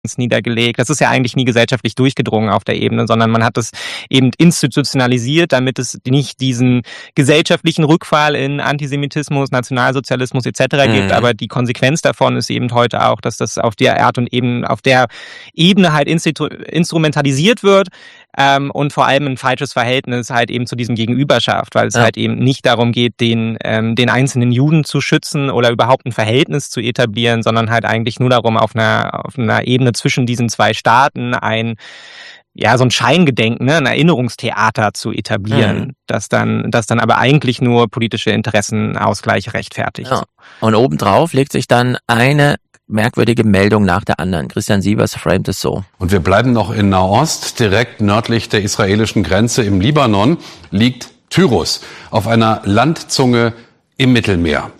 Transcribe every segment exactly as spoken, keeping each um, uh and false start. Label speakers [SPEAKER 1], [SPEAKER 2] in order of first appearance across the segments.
[SPEAKER 1] niedergelegt. Das ist ja eigentlich nie gesellschaftlich durchgedrungen auf der Ebene, sondern man hat es eben institutionalisiert, damit es nicht diesen gesellschaftlichen Rückfall in Antisemitismus, Nationalsozialismus et cetera mhm. gibt. Aber die Konsequenz davon ist eben heute auch, dass das auf der Art und eben auf der Ebene halt institu- instrumentalisiert wird. Ähm, und vor allem ein falsches Verhältnis halt eben zu diesem Gegenüber schafft, weil es ja. halt eben nicht darum geht, den ähm, den einzelnen Juden zu schützen oder überhaupt ein Verhältnis zu etablieren, sondern halt eigentlich nur darum, auf einer auf einer Ebene zwischen diesen zwei Staaten ein ja so ein Scheingedenken, ne, ein Erinnerungstheater zu etablieren, mhm. das dann das dann aber eigentlich nur politische Interessenausgleiche rechtfertigt.
[SPEAKER 2] Ja. Und obendrauf legt sich dann eine merkwürdige Meldung nach der anderen. Christian Sievers framet es so.
[SPEAKER 3] Und wir bleiben noch in Nahost. Direkt nördlich der israelischen Grenze im Libanon liegt Tyros auf einer Landzunge im Mittelmeer.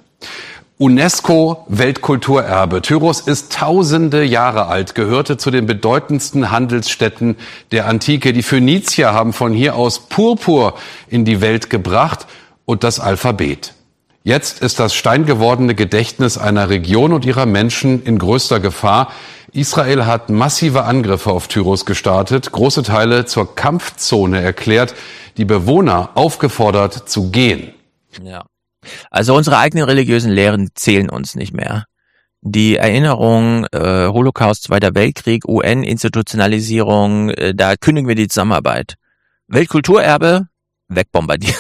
[SPEAKER 3] UNESCO-Weltkulturerbe. Tyros ist tausende Jahre alt, gehörte zu den bedeutendsten Handelsstädten der Antike. Die Phönizier haben von hier aus Purpur in die Welt gebracht und das Alphabet. Jetzt ist das steingewordene Gedächtnis einer Region und ihrer Menschen in größter Gefahr. Israel hat massive Angriffe auf Tyros gestartet, große Teile zur Kampfzone erklärt, die Bewohner aufgefordert zu gehen.
[SPEAKER 2] Ja. Also unsere eigenen religiösen Lehren zählen uns nicht mehr. Die Erinnerung, äh, Holocaust, Zweiter Weltkrieg, U N-Institutionalisierung, äh, da kündigen wir die Zusammenarbeit. Weltkulturerbe, wegbombardieren.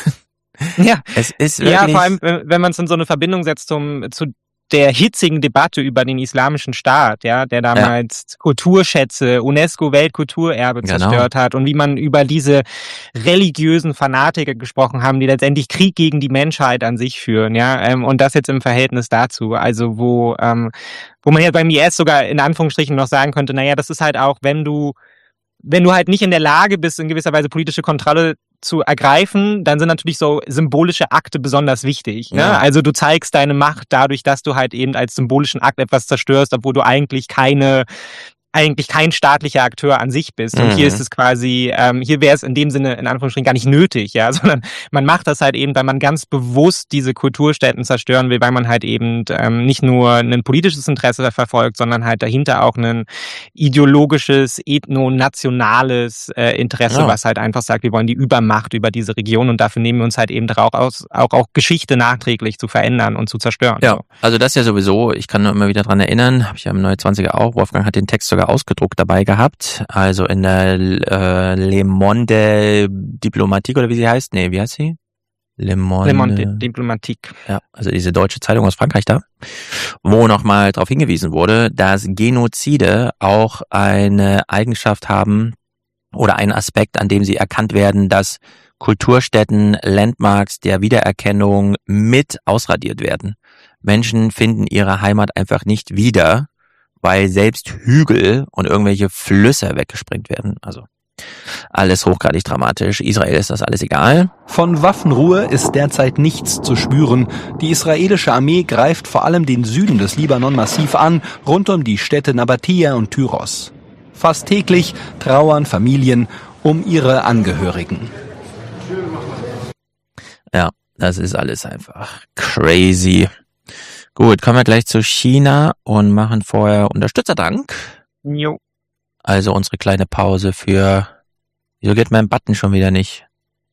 [SPEAKER 1] Ja,
[SPEAKER 2] es ist wirklich
[SPEAKER 1] ja, vor allem, wenn man es in so eine Verbindung setzt zum, zu der hitzigen Debatte über den islamischen Staat, ja, der damals ja. Kulturschätze, UNESCO-Weltkulturerbe
[SPEAKER 2] genau.
[SPEAKER 1] zerstört hat und wie man über diese religiösen Fanatiker gesprochen haben, die letztendlich Krieg gegen die Menschheit an sich führen, ja, ähm, und das jetzt im Verhältnis dazu, also wo, ähm, wo man ja beim I S sogar in Anführungsstrichen noch sagen könnte, naja, das ist halt auch, wenn du, wenn du halt nicht in der Lage bist, in gewisser Weise politische Kontrolle zu ergreifen, dann sind natürlich so symbolische Akte besonders wichtig. Ne?
[SPEAKER 2] Ja.
[SPEAKER 1] Also du zeigst deine Macht dadurch, dass du halt eben als symbolischen Akt etwas zerstörst, obwohl du eigentlich keine eigentlich kein staatlicher Akteur an sich bist. Und mhm. hier ist es quasi, ähm, hier wäre es in dem Sinne in Anführungsstrichen gar nicht nötig, ja, sondern man macht das halt eben, weil man ganz bewusst diese Kulturstätten zerstören will, weil man halt eben ähm, nicht nur ein politisches Interesse verfolgt, sondern halt dahinter auch ein ideologisches, ethno-nationales äh, Interesse, ja. was halt einfach sagt, wir wollen die Übermacht über diese Region und dafür nehmen wir uns halt eben darauf aus, auch, auch Geschichte nachträglich zu verändern und zu zerstören.
[SPEAKER 2] Ja,
[SPEAKER 1] so.
[SPEAKER 2] Also das ja sowieso, ich kann nur immer wieder dran erinnern, habe ich ja im Neue Zwanziger auch, Wolfgang hat den Text sogar ausgedruckt dabei gehabt, also in der äh, Le Monde Diplomatique oder wie sie heißt, nee, wie heißt sie? Le Monde,
[SPEAKER 1] Le Monde Diplomatique.
[SPEAKER 2] Ja, also diese deutsche Zeitung aus Frankreich da, wo nochmal darauf hingewiesen wurde, dass Genozide auch eine Eigenschaft haben oder einen Aspekt, an dem sie erkannt werden, dass Kulturstätten, Landmarks der Wiedererkennung mit ausradiert werden. Menschen finden ihre Heimat einfach nicht wieder, weil selbst Hügel und irgendwelche Flüsse weggesprengt werden. Also alles hochgradig dramatisch. Israel ist das alles egal.
[SPEAKER 4] Von Waffenruhe ist derzeit nichts zu spüren. Die israelische Armee greift vor allem den Süden des Libanon massiv an, rund um die Städte Nabatea und Tyros. Fast täglich trauern Familien um ihre Angehörigen.
[SPEAKER 2] Ja, das ist alles einfach crazy. Gut, kommen wir gleich zu China und machen vorher Unterstützerdank.
[SPEAKER 1] Jo.
[SPEAKER 2] Also unsere kleine Pause für, wieso geht mein Button schon wieder nicht?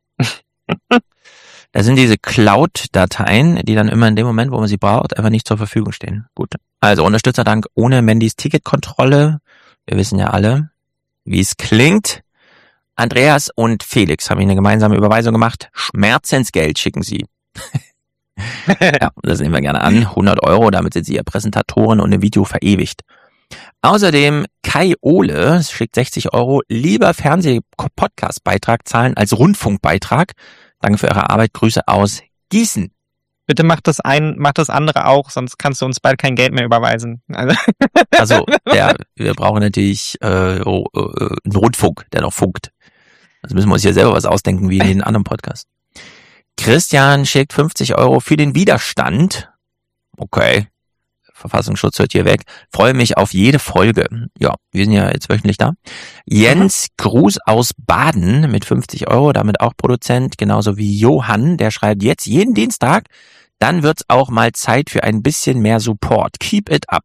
[SPEAKER 2] Das sind diese Cloud-Dateien, die dann immer in dem Moment, wo man sie braucht, einfach nicht zur Verfügung stehen. Gut, also Unterstützerdank ohne Mandys Ticketkontrolle. Wir wissen ja alle, wie es klingt. Andreas und Felix haben eine gemeinsame Überweisung gemacht. Schmerzensgeld schicken sie. Ja, das nehmen wir gerne an. hundert Euro, damit sind sie ja Präsentatoren und im Video verewigt. Außerdem Kai Ole schickt sechzig Euro. Lieber Fernseh-Podcast-Beitrag zahlen als Rundfunkbeitrag. Danke für eure Arbeit. Grüße aus Gießen.
[SPEAKER 1] Bitte mach das ein, mach das andere auch, sonst kannst du uns bald kein Geld mehr überweisen. Also,
[SPEAKER 2] also ja, wir brauchen natürlich äh, oh, äh, einen Rundfunk, der noch funkt. Also müssen wir uns hier selber was ausdenken, wie in den anderen Podcasts. Christian schickt fünfzig Euro für den Widerstand. Okay. Verfassungsschutz hört hier weg. Freue mich auf jede Folge. Ja, wir sind ja jetzt wöchentlich da. Jens Gruß aus Baden mit fünfzig Euro, damit auch Produzent, genauso wie Johann, der schreibt jetzt jeden Dienstag, dann wird's auch mal Zeit für ein bisschen mehr Support. Keep it up.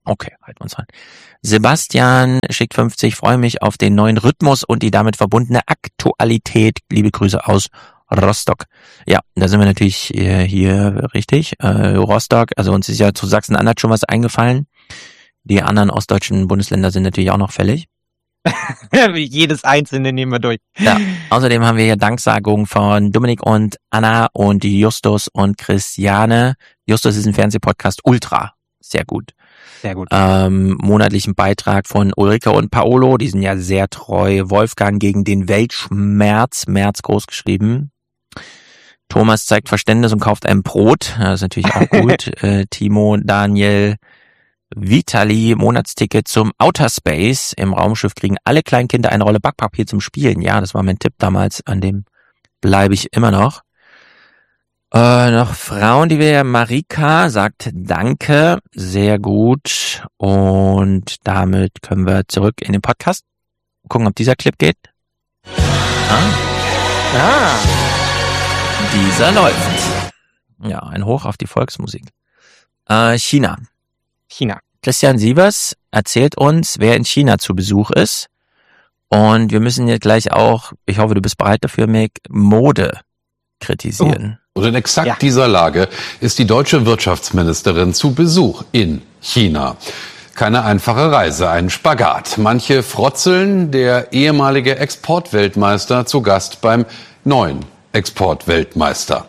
[SPEAKER 2] Okay, halten wir uns ran. Sebastian schickt fünfzig, freue mich auf den neuen Rhythmus und die damit verbundene Aktualität. Liebe Grüße aus Rostock. Ja, da sind wir natürlich äh, hier richtig. Äh, Rostock, also uns ist ja zu Sachsen-Anhalt schon was eingefallen. Die anderen ostdeutschen Bundesländer sind natürlich auch noch fällig.
[SPEAKER 1] Jedes einzelne nehmen wir durch.
[SPEAKER 2] Ja, außerdem haben wir hier Danksagungen von Dominik und Anna und Justus und Christiane. Justus ist ein Fernsehpodcast Ultra. Sehr gut.
[SPEAKER 1] Sehr gut.
[SPEAKER 2] Ähm, monatlichen Beitrag von Ulrike und Paolo, die sind ja sehr treu. Wolfgang gegen den Weltschmerz, März groß geschrieben. Thomas zeigt Verständnis und kauft ein Brot, das ist natürlich auch gut. äh, Timo, Daniel, Vitali, Monatsticket zum Outer Space. Im Raumschiff kriegen alle Kleinkinder eine Rolle Backpapier zum Spielen. Ja, das war mein Tipp damals, an dem bleibe ich immer noch. Äh, noch Frauen, die wir, Marika sagt Danke, sehr gut. Und damit können wir zurück in den Podcast. Gucken, ob dieser Clip geht. Ah.
[SPEAKER 1] Ah.
[SPEAKER 2] Dieser läuft. Ja, ein Hoch auf die Volksmusik. Äh, China.
[SPEAKER 1] China.
[SPEAKER 2] Christian Sievers erzählt uns, wer in China zu Besuch ist. Und wir müssen jetzt gleich auch, ich hoffe, du bist bereit dafür, Mick, Mode kritisieren.
[SPEAKER 3] Oh. Und in exakt
[SPEAKER 1] Ja.
[SPEAKER 3] dieser Lage ist die deutsche Wirtschaftsministerin zu Besuch in China. Keine einfache Reise, ein Spagat. Manche frotzeln, der ehemalige Exportweltmeister zu Gast beim neuen Exportweltmeister.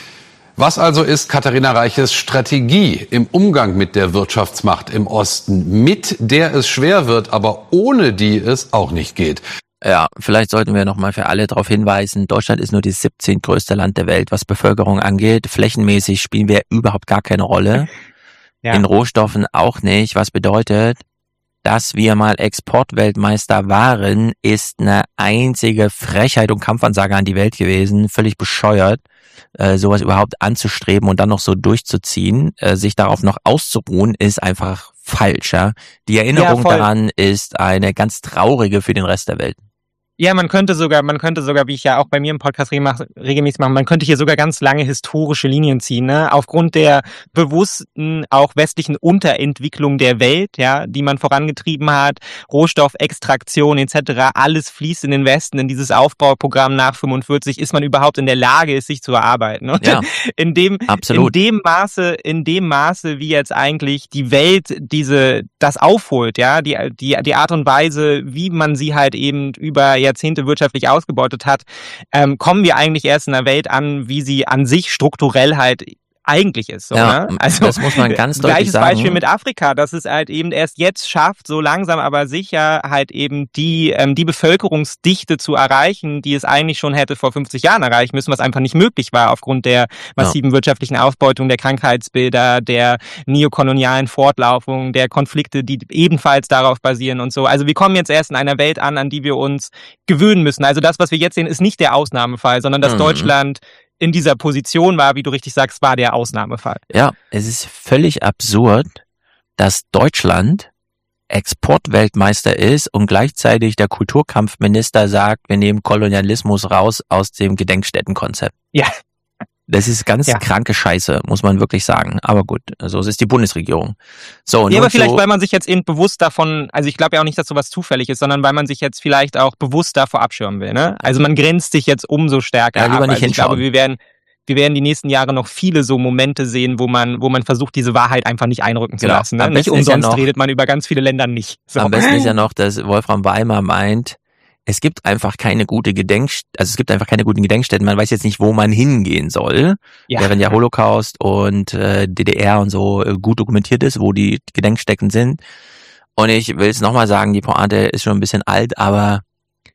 [SPEAKER 3] Was also ist Katharina Reiches Strategie im Umgang mit der Wirtschaftsmacht im Osten, mit der es schwer wird, aber ohne die es auch nicht geht?
[SPEAKER 2] Ja, vielleicht sollten wir nochmal für alle darauf hinweisen, Deutschland ist nur das siebzehntgrößte Land der Welt, was Bevölkerung angeht. Flächenmäßig spielen wir überhaupt gar keine Rolle.
[SPEAKER 1] Ja.
[SPEAKER 2] In Rohstoffen auch nicht. Was bedeutet, dass wir mal Exportweltmeister waren, ist eine einzige Frechheit und Kampfansage an die Welt gewesen. Völlig bescheuert, äh, sowas überhaupt anzustreben und dann noch so durchzuziehen. Äh, sich darauf noch auszuruhen, ist einfach falsch. Ja? Die Erinnerung
[SPEAKER 1] Ja, voll.
[SPEAKER 2] daran ist eine ganz traurige für den Rest der Welt.
[SPEAKER 1] Ja, man könnte sogar, man könnte sogar, wie ich ja auch bei mir im Podcast remach- regelmäßig mache, man könnte hier sogar ganz lange historische Linien ziehen, ne? Aufgrund der bewussten, auch westlichen Unterentwicklung der Welt, ja, die man vorangetrieben hat, Rohstoffextraktion et cetera, alles fließt in den Westen, in dieses Aufbauprogramm nach fünfundvierzig, ist man überhaupt in der Lage, es sich zu erarbeiten. Und
[SPEAKER 2] Ja,
[SPEAKER 1] in dem,
[SPEAKER 2] absolut.
[SPEAKER 1] in dem Maße, in dem Maße, wie jetzt eigentlich die Welt diese, das aufholt, ja, die, die, die Art und Weise, wie man sie halt eben über Jahrzehnte wirtschaftlich ausgebeutet hat, ähm, kommen wir eigentlich erst in einer Welt an, wie sie an sich strukturell halt eigentlich ist. So,
[SPEAKER 2] Ja,
[SPEAKER 1] ne? Also
[SPEAKER 2] das muss man ganz deutlich
[SPEAKER 1] gleiches
[SPEAKER 2] sagen.
[SPEAKER 1] Beispiel mit Afrika, dass es halt eben erst jetzt schafft, so langsam aber sicher halt eben die ähm, die Bevölkerungsdichte zu erreichen, die es eigentlich schon hätte vor fünfzig Jahren erreichen müssen, was einfach nicht möglich war aufgrund der massiven ja. wirtschaftlichen Aufbeutung, der Krankheitsbilder, der neokolonialen Fortlaufung, der Konflikte, die ebenfalls darauf basieren und so. Also wir kommen jetzt erst in einer Welt an, an die wir uns gewöhnen müssen. Also das, was wir jetzt sehen, ist nicht der Ausnahmefall, sondern dass mhm. Deutschland in dieser Position war, wie du richtig sagst, war der Ausnahmefall.
[SPEAKER 2] Ja, es ist völlig absurd, dass Deutschland Exportweltmeister ist und gleichzeitig der Kulturkampfminister sagt, wir nehmen Kolonialismus raus aus dem Gedenkstättenkonzept.
[SPEAKER 1] Ja.
[SPEAKER 2] Das ist ganz ja. kranke Scheiße, muss man wirklich sagen. Aber gut, so also ist die Bundesregierung. So,
[SPEAKER 1] ja, aber vielleicht,
[SPEAKER 2] so,
[SPEAKER 1] weil man sich jetzt eben bewusst davon, also ich glaube ja auch nicht, dass sowas zufällig ist, sondern weil man sich jetzt vielleicht auch bewusst davor abschirmen will. Ne? Also man grenzt sich jetzt umso stärker
[SPEAKER 2] ja, lieber
[SPEAKER 1] ab.
[SPEAKER 2] nicht
[SPEAKER 1] Also ich
[SPEAKER 2] hinschauen.
[SPEAKER 1] glaube, wir werden, wir werden die nächsten Jahre noch viele so Momente sehen, wo man, wo man versucht, diese Wahrheit einfach nicht einrücken zu
[SPEAKER 2] genau.
[SPEAKER 1] lassen. Ne? Nicht umsonst ja noch, redet man über ganz viele Länder nicht. So.
[SPEAKER 2] Am besten ist ja noch, dass Wolfram Weimar meint, es gibt einfach keine gute Gedenkstätten, also es gibt einfach keine guten Gedenkstätten. Man weiß jetzt nicht, wo man hingehen soll, ja. während ja Holocaust und äh, D D R und so äh, gut dokumentiert ist, wo die Gedenkstätten sind. Und ich will es nochmal sagen, die Pointe ist schon ein bisschen alt, aber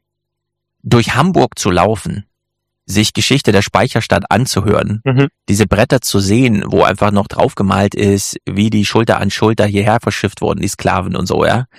[SPEAKER 2] durch Hamburg zu laufen, sich Geschichte der Speicherstadt anzuhören, mhm. diese Bretter zu sehen, wo einfach noch draufgemalt ist, wie die Schulter an Schulter hierher verschifft wurden, die Sklaven und so, ja.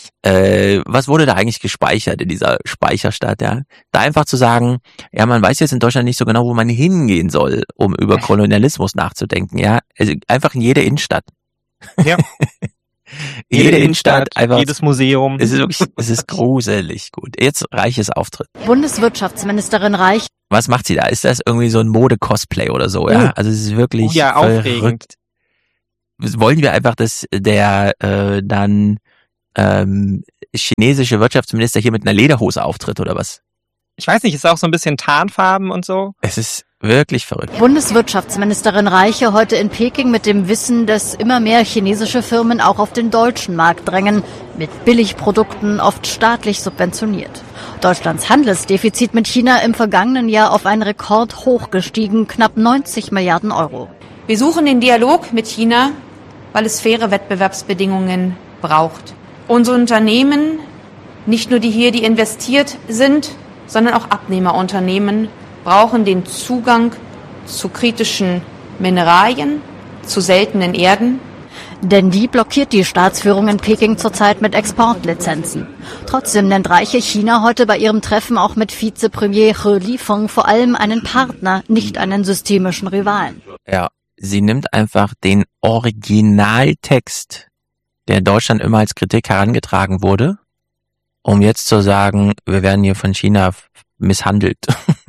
[SPEAKER 2] Äh, was wurde da eigentlich gespeichert in dieser Speicherstadt, ja? Da einfach zu sagen, ja, man weiß jetzt in Deutschland nicht so genau, wo man hingehen soll, um über Kolonialismus nachzudenken, ja? Also einfach in jede Innenstadt.
[SPEAKER 1] Ja.
[SPEAKER 2] jede, jede Innenstadt,
[SPEAKER 1] Innenstadt,
[SPEAKER 2] einfach.
[SPEAKER 1] Jedes Museum.
[SPEAKER 2] Es ist wirklich, es ist gruselig gut. Jetzt Reiches Auftritt.
[SPEAKER 5] Bundeswirtschaftsministerin Reich.
[SPEAKER 2] Was macht sie da? Ist das irgendwie so ein Mode-Cosplay oder so, ja? Also es ist wirklich
[SPEAKER 1] oh ja,
[SPEAKER 2] verrückt.
[SPEAKER 1] Aufregend.
[SPEAKER 2] wollen wir einfach, dass der äh, dann ähm, chinesische Wirtschaftsminister hier mit einer Lederhose auftritt oder was?
[SPEAKER 1] Ich weiß nicht, ist auch so ein bisschen Tarnfarben und so.
[SPEAKER 2] Es ist wirklich verrückt.
[SPEAKER 5] Bundeswirtschaftsministerin Reiche heute in Peking mit dem Wissen, dass immer mehr chinesische Firmen auch auf den deutschen Markt drängen, mit Billigprodukten oft staatlich subventioniert. Deutschlands Handelsdefizit mit China im vergangenen Jahr auf einen Rekord hoch gestiegen, knapp neunzig Milliarden Euro.
[SPEAKER 6] Wir suchen den Dialog mit China, weil es faire Wettbewerbsbedingungen braucht. Unsere Unternehmen, nicht nur die hier, die investiert sind, sondern auch Abnehmerunternehmen, brauchen den Zugang zu kritischen Mineralien, zu seltenen Erden.
[SPEAKER 5] Denn die blockiert die Staatsführung in Peking zurzeit mit Exportlizenzen. Trotzdem nennt Reiche China heute bei ihrem Treffen auch mit Vizepremier He Lifeng vor allem einen Partner, nicht einen systemischen Rivalen.
[SPEAKER 2] Ja, sie nimmt einfach den Originaltext, der in Deutschland immer als Kritik herangetragen wurde, um jetzt zu sagen, wir werden hier von China misshandelt.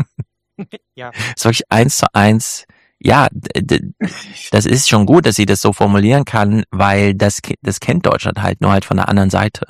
[SPEAKER 1] Ja.
[SPEAKER 2] Das ist wirklich eins zu eins. Ja, das ist schon gut, dass sie das so formulieren kann, weil das, das kennt Deutschland halt, nur halt von der anderen Seite.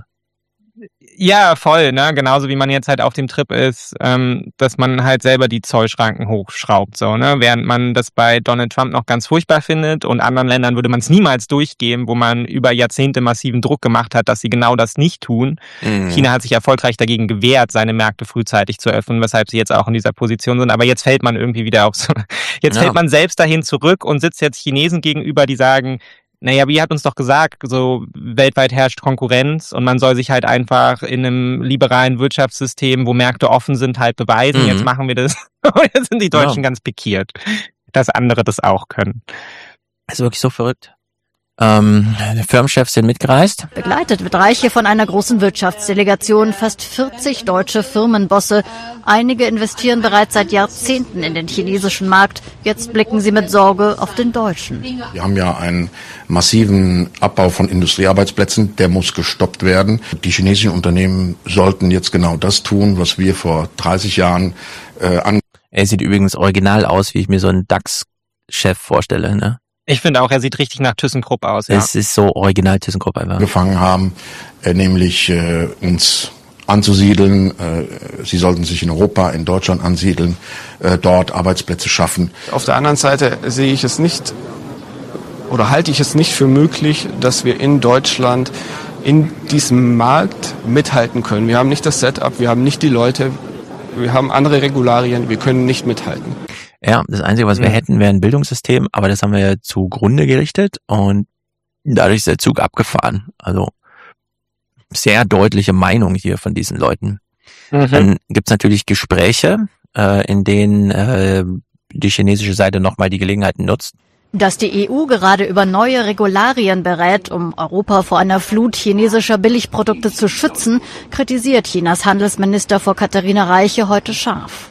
[SPEAKER 1] Ja, voll, ne? Genauso wie man jetzt halt auf dem Trip ist, ähm, dass man halt selber die Zollschranken hochschraubt, so, ne? Während man das bei Donald Trump noch ganz furchtbar findet und anderen Ländern würde man es niemals durchgeben, wo man über Jahrzehnte massiven Druck gemacht hat, dass sie genau das nicht tun. Mhm. China hat sich erfolgreich dagegen gewehrt, seine Märkte frühzeitig zu öffnen, weshalb sie jetzt auch in dieser Position sind. Aber jetzt fällt man irgendwie wieder auf so, jetzt ja. fällt man selbst dahin zurück und sitzt jetzt Chinesen gegenüber, die sagen, naja, wie hat uns doch gesagt, so weltweit herrscht Konkurrenz und man soll sich halt einfach in einem liberalen Wirtschaftssystem, wo Märkte offen sind, halt beweisen. Mhm. Jetzt machen wir das. Und jetzt sind die Deutschen ja. ganz pikiert, dass andere das auch können.
[SPEAKER 2] Das ist wirklich so verrückt. Ähm, Firmenchefs sind mitgereist.
[SPEAKER 5] Begleitet wird Reiche von einer großen Wirtschaftsdelegation, fast vierzig deutsche Firmenbosse. Einige investieren bereits seit Jahrzehnten in den chinesischen Markt. Jetzt blicken sie mit Sorge auf den deutschen.
[SPEAKER 7] Wir haben ja einen massiven Abbau von Industriearbeitsplätzen, der muss gestoppt werden. Die chinesischen Unternehmen sollten jetzt genau das tun, was wir vor dreißig Jahren äh, an.
[SPEAKER 2] Er sieht übrigens original aus, wie ich mir so einen DAX-Chef vorstelle, ne?
[SPEAKER 1] Ich finde auch, er sieht richtig nach ThyssenKrupp aus. Ja.
[SPEAKER 2] Es ist so original ThyssenKrupp einfach.
[SPEAKER 7] Gefangen haben, äh, nämlich äh, uns anzusiedeln. Äh, sie sollten sich in Europa, in Deutschland ansiedeln, äh, dort Arbeitsplätze schaffen.
[SPEAKER 8] Auf der anderen Seite sehe ich es nicht oder halte ich es nicht für möglich, dass wir in Deutschland in diesem Markt mithalten können. Wir haben nicht das Setup, wir haben nicht die Leute, wir haben andere Regularien, wir können nicht mithalten.
[SPEAKER 2] Ja, das Einzige, was wir hätten, wäre ein Bildungssystem, aber das haben wir ja zugrunde gerichtet und dadurch ist der Zug abgefahren. Also sehr deutliche Meinung hier von diesen Leuten. Mhm. Dann gibt's natürlich Gespräche, äh, in denen äh, die chinesische Seite nochmal die Gelegenheit nutzt.
[SPEAKER 5] Dass die E U gerade über neue Regularien berät, um Europa vor einer Flut chinesischer Billigprodukte zu schützen, kritisiert Chinas Handelsminister vor Katharina Reiche heute scharf.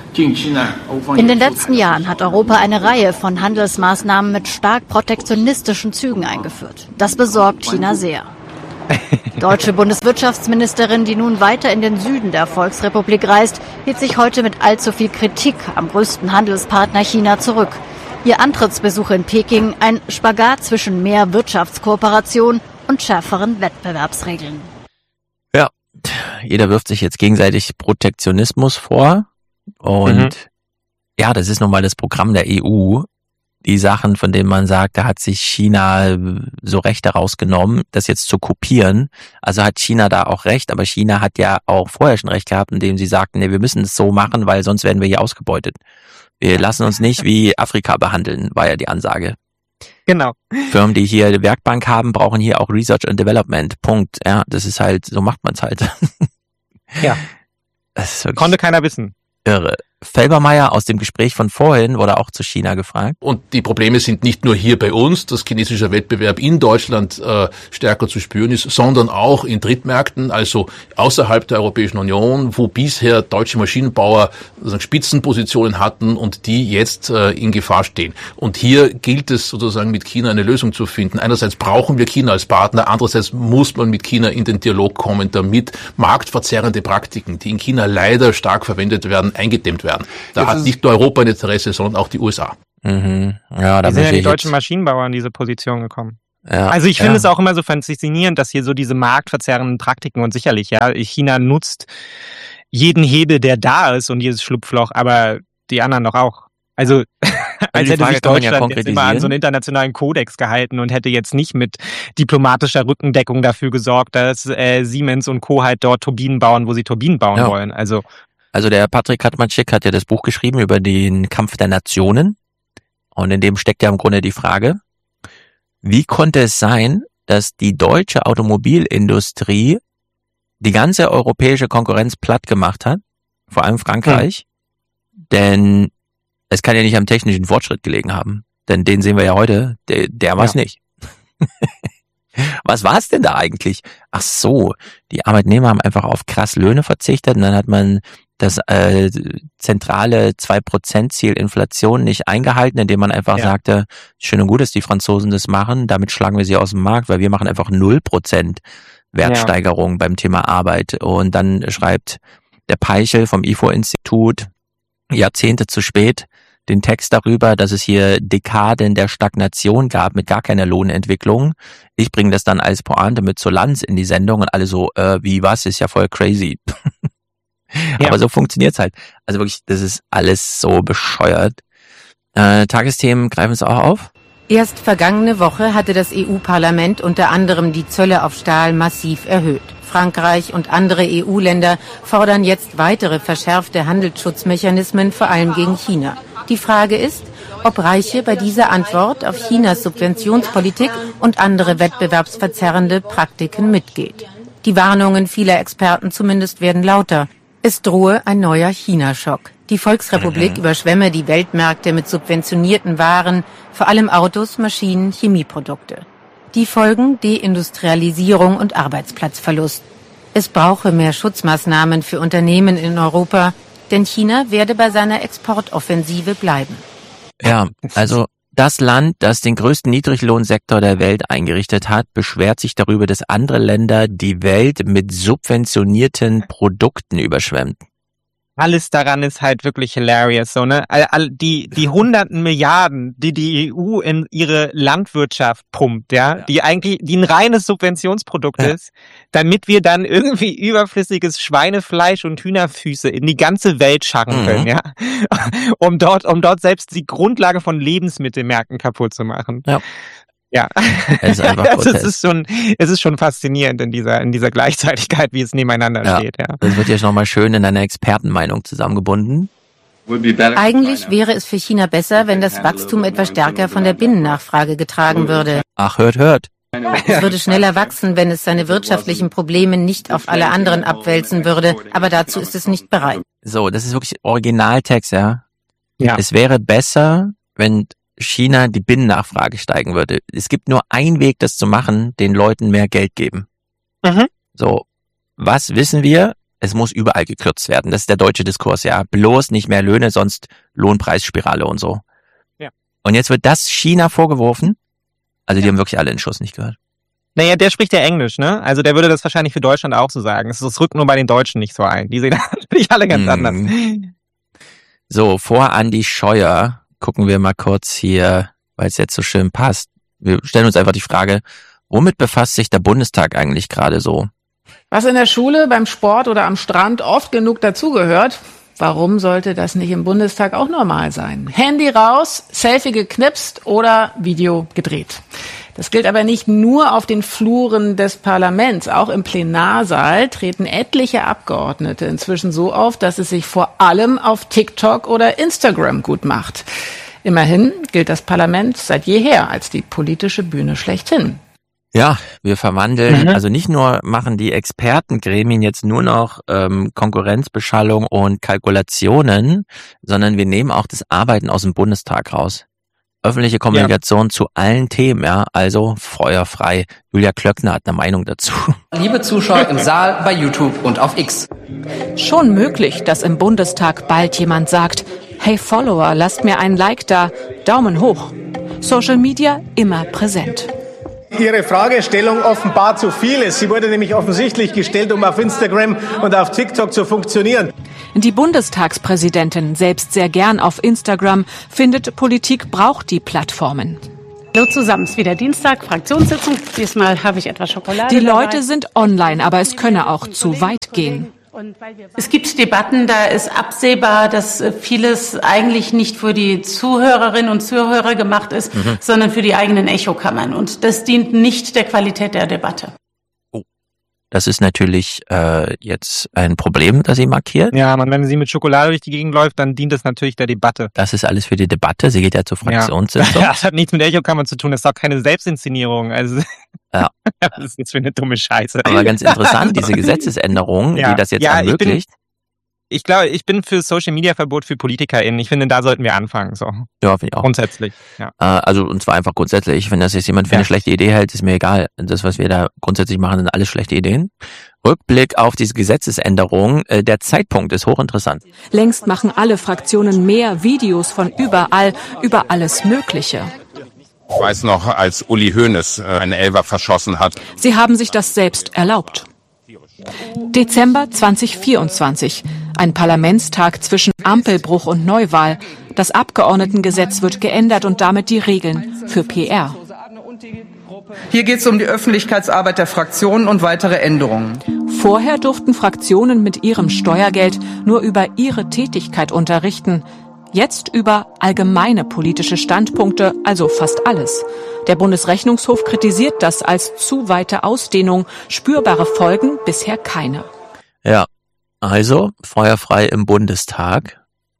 [SPEAKER 5] In den letzten Jahren hat Europa eine Reihe von Handelsmaßnahmen mit stark protektionistischen Zügen eingeführt. Das besorgt China sehr. Deutsche Bundeswirtschaftsministerin, die nun weiter in den Süden der Volksrepublik reist, hielt sich heute mit allzu viel Kritik am größten Handelspartner China zurück. Ihr Antrittsbesuch in Peking ein Spagat zwischen mehr Wirtschaftskooperation und schärferen Wettbewerbsregeln.
[SPEAKER 2] Ja, jeder wirft sich jetzt gegenseitig Protektionismus vor. Und mhm. ja, das ist nun mal das Programm der E U. Die Sachen, von denen man sagt, da hat sich China so Rechte rausgenommen, das jetzt zu kopieren. Also hat China da auch recht, aber China hat ja auch vorher schon recht gehabt, indem sie sagten, nee, wir müssen es so machen, weil sonst werden wir hier ausgebeutet. Wir lassen uns nicht wie Afrika behandeln, war ja die Ansage.
[SPEAKER 1] Genau.
[SPEAKER 2] Firmen, die hier eine Werkbank haben, brauchen hier auch Research and Development. Punkt. Ja, das ist halt, so macht man es halt.
[SPEAKER 1] Ja.
[SPEAKER 2] Das ist wirklich
[SPEAKER 1] konnte keiner wissen.
[SPEAKER 2] Irre. Felbermeier aus dem Gespräch von vorhin wurde auch zu China gefragt.
[SPEAKER 9] Und die Probleme sind nicht nur hier bei uns, dass chinesischer Wettbewerb in Deutschland äh, stärker zu spüren ist, sondern auch in Drittmärkten, also außerhalb der Europäischen Union, wo bisher deutsche Maschinenbauer sozusagen Spitzenpositionen hatten und die jetzt äh, in Gefahr stehen. Und hier gilt es sozusagen mit China eine Lösung zu finden. Einerseits brauchen wir China als Partner, andererseits muss man mit China in den Dialog kommen, damit marktverzerrende Praktiken, die in China leider stark verwendet werden, eingedämmt werden. Da hat nicht nur Europa ein Interesse, sondern auch die U S A.
[SPEAKER 2] Mhm. Ja, da
[SPEAKER 1] Wie sind ja die deutschen
[SPEAKER 2] jetzt...
[SPEAKER 1] Maschinenbauer in diese Position gekommen?
[SPEAKER 2] Ja,
[SPEAKER 1] also ich finde
[SPEAKER 2] ja.
[SPEAKER 1] es auch immer so faszinierend, dass hier so diese marktverzerrenden Praktiken und sicherlich, ja, China nutzt jeden Hebel, der da ist und jedes Schlupfloch, aber die anderen doch auch. Also als hätte sich Deutschland ja jetzt immer an so einen internationalen Kodex gehalten und hätte jetzt nicht mit diplomatischer Rückendeckung dafür gesorgt, dass äh, Siemens und Co. halt dort Turbinen bauen, wo sie Turbinen bauen ja. wollen. Also
[SPEAKER 2] also der Patrick Katmanschik hat ja das Buch geschrieben über den Kampf der Nationen und in dem steckt ja im Grunde die Frage, wie konnte es sein, dass die deutsche Automobilindustrie die ganze europäische Konkurrenz platt gemacht hat, vor allem Frankreich, hm. denn es kann ja nicht am technischen Fortschritt gelegen haben, denn den sehen wir ja heute, der, der war es ja. nicht. Was war es denn da eigentlich? Ach so, die Arbeitnehmer haben einfach auf krass Löhne verzichtet und dann hat man das äh, zentrale zwei Prozent Ziel Inflation nicht eingehalten, indem man einfach ja. sagte, schön und gut, dass die Franzosen das machen, damit schlagen wir sie aus dem Markt, weil wir machen einfach null Prozent Wertsteigerung ja. beim Thema Arbeit. Und dann schreibt der Peichel vom I F O-Institut Jahrzehnte zu spät den Text darüber, dass es hier Dekaden der Stagnation gab mit gar keiner Lohnentwicklung. Ich bringe das dann als Pointe mit zur Lanz in die Sendung und alle so, äh, wie was, ist ja voll crazy. Ja. Aber so funktioniert's halt. Also wirklich, das ist alles so bescheuert. Äh, Tagesthemen greifen es auch auf?
[SPEAKER 10] Erst vergangene Woche hatte das E U-Parlament unter anderem die Zölle auf Stahl massiv erhöht. Frankreich und andere E U-Länder fordern jetzt weitere verschärfte Handelsschutzmechanismen, vor allem gegen China. Die Frage ist, ob Reiche bei dieser Antwort auf Chinas Subventionspolitik und andere wettbewerbsverzerrende Praktiken mitgeht. Die Warnungen vieler Experten zumindest werden lauter. Es drohe ein neuer China-Schock. Die Volksrepublik überschwemme die Weltmärkte mit subventionierten Waren, vor allem Autos, Maschinen, Chemieprodukte. Die Folgen: Deindustrialisierung und Arbeitsplatzverlust. Es brauche mehr Schutzmaßnahmen für Unternehmen in Europa, denn China werde bei seiner Exportoffensive bleiben.
[SPEAKER 2] Ja, also das Land, das den größten Niedriglohnsektor der Welt eingerichtet hat, beschwert sich darüber, dass andere Länder die Welt mit subventionierten Produkten überschwemmen.
[SPEAKER 1] Alles daran ist halt wirklich hilarious, so, ne? All, die, die hunderten Milliarden, die die E U in ihre Landwirtschaft pumpt, ja, ja. die eigentlich, die ein reines Subventionsprodukt ja. ist, damit wir dann irgendwie überflüssiges Schweinefleisch und Hühnerfüße in die ganze Welt scharren mhm. können, ja, um dort, um dort selbst die Grundlage von Lebensmittelmärkten kaputt zu machen. Ja. Ja, es ist, einfach also es ist schon, es ist schon faszinierend in dieser, in dieser Gleichzeitigkeit, wie es nebeneinander ja, steht. Ja.
[SPEAKER 2] Das wird jetzt nochmal schön in einer Expertenmeinung zusammengebunden.
[SPEAKER 10] Eigentlich wäre es für China besser, wenn das Wachstum etwas stärker von der Binnennachfrage getragen würde.
[SPEAKER 2] Ach, hört, hört.
[SPEAKER 10] Es würde schneller wachsen, wenn es seine wirtschaftlichen Probleme nicht auf alle anderen abwälzen würde, aber dazu ist es nicht bereit.
[SPEAKER 2] So, das ist wirklich Originaltext, ja.
[SPEAKER 1] Ja.
[SPEAKER 2] Es wäre besser, wenn China die Binnennachfrage steigen würde. Es gibt nur einen Weg, das zu machen, den Leuten mehr Geld geben.
[SPEAKER 1] Mhm.
[SPEAKER 2] So, was wissen wir? Es muss überall gekürzt werden. Das ist der deutsche Diskurs, ja. Bloß nicht mehr Löhne, sonst Lohnpreisspirale und so.
[SPEAKER 1] Ja.
[SPEAKER 2] Und jetzt wird das China vorgeworfen. Also die ja. haben wirklich alle den Schuss nicht gehört.
[SPEAKER 1] Naja, der spricht ja Englisch, ne? Also der würde das wahrscheinlich für Deutschland auch so sagen. Es rückt nur bei den Deutschen nicht so ein. Die sehen natürlich alle ganz mm. anders.
[SPEAKER 2] So, vor Andi Scheuer gucken wir mal kurz hier, weil es jetzt so schön passt. Wir stellen uns einfach die Frage, womit befasst sich der Bundestag eigentlich gerade so?
[SPEAKER 11] Was in der Schule, beim Sport oder am Strand oft genug dazugehört, warum sollte das nicht im Bundestag auch normal sein? Handy raus, Selfie geknipst oder Video gedreht. Das gilt aber nicht nur auf den Fluren des Parlaments. Auch im Plenarsaal treten etliche Abgeordnete inzwischen so auf, dass es sich vor allem auf TikTok oder Instagram gut macht. Immerhin gilt das Parlament seit jeher als die politische Bühne schlechthin.
[SPEAKER 2] Ja, wir verwandeln, mhm. also nicht nur machen die Expertengremien jetzt nur noch ähm, Konkurrenzbeschallung und Kalkulationen, sondern wir nehmen auch das Arbeiten aus dem Bundestag raus. Öffentliche Kommunikation ja. zu allen Themen, ja, also feuerfrei. Julia Klöckner hat eine Meinung dazu.
[SPEAKER 12] Liebe Zuschauer im Saal, bei YouTube und auf X.
[SPEAKER 13] Schon möglich, dass im Bundestag bald jemand sagt, hey Follower, lasst mir ein Like da, Daumen hoch. Social Media immer präsent.
[SPEAKER 14] Ihre Fragestellung offenbart zu vieles. Sie wurde nämlich offensichtlich gestellt, um auf Instagram und auf TikTok zu funktionieren.
[SPEAKER 13] Die Bundestagspräsidentin, selbst sehr gern auf Instagram, findet, Politik braucht die Plattformen.
[SPEAKER 15] Hallo zusammen, es ist wieder Dienstag, Fraktionssitzung. Diesmal habe ich etwas Schokolade
[SPEAKER 13] Die
[SPEAKER 15] dabei.
[SPEAKER 13] Leute sind online, aber es könne auch zu weit gehen.
[SPEAKER 16] Es gibt Debatten, da ist absehbar, dass vieles eigentlich nicht für die Zuhörerinnen und Zuhörer gemacht ist, mhm. sondern für die eigenen Echokammern. Und das dient nicht der Qualität der Debatte.
[SPEAKER 2] Das ist natürlich äh, jetzt ein Problem, das sie markiert.
[SPEAKER 1] Ja, man, wenn sie mit Schokolade durch die Gegend läuft, dann dient es natürlich der Debatte.
[SPEAKER 2] Das ist alles für die Debatte. Sie geht ja zur Fraktionssitzung.
[SPEAKER 1] Ja, das hat nichts mit Echokammer zu tun. Das ist auch keine Selbstinszenierung. Also,
[SPEAKER 2] ja.
[SPEAKER 1] Das ist jetzt für eine dumme Scheiße.
[SPEAKER 2] Aber ganz interessant, diese Gesetzesänderung, ja. die das jetzt
[SPEAKER 1] ja,
[SPEAKER 2] ermöglicht.
[SPEAKER 1] Ich, ich glaube, ich bin für Social-Media-Verbot für PolitikerInnen. Ich finde, da sollten wir anfangen. So.
[SPEAKER 2] Ja, finde ich auch.
[SPEAKER 1] Grundsätzlich. Ja.
[SPEAKER 2] Äh, also, und zwar einfach grundsätzlich. Wenn das jetzt jemand für ja. eine schlechte Idee hält, ist mir egal. Das, was wir da grundsätzlich machen, sind alles schlechte Ideen. Rückblick auf diese Gesetzesänderung. Äh, der Zeitpunkt ist hochinteressant.
[SPEAKER 13] Längst machen alle Fraktionen mehr Videos von überall, über alles Mögliche.
[SPEAKER 17] Ich weiß noch, als Uli Hoeneß einen Elfer verschossen hat.
[SPEAKER 13] Sie haben sich das selbst erlaubt. Dezember zweitausendvierundzwanzig. Ein Parlamentstag zwischen Ampelbruch und Neuwahl. Das Abgeordnetengesetz wird geändert und damit die Regeln für P R.
[SPEAKER 18] Hier geht es um die Öffentlichkeitsarbeit der Fraktionen und weitere Änderungen.
[SPEAKER 13] Vorher durften Fraktionen mit ihrem Steuergeld nur über ihre Tätigkeit unterrichten. Jetzt über allgemeine politische Standpunkte, also fast alles. Der Bundesrechnungshof kritisiert das als zu weite Ausdehnung. Spürbare Folgen bisher keine.
[SPEAKER 2] Ja, also feuerfrei im Bundestag.